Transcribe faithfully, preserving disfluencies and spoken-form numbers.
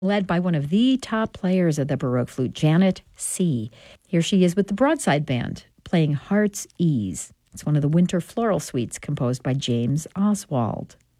led by one of the top players of the Baroque flute, Janet C. Here she is with the Broadside Band, playing Heart's Ease. It's one of the winter floral suites composed by James Oswald.